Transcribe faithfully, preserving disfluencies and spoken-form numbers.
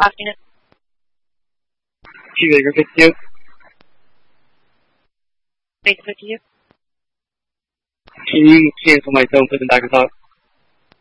Class unit. Two Baker fifty-two. Baker fifty-two. Can you cancel my phone, put them back on top?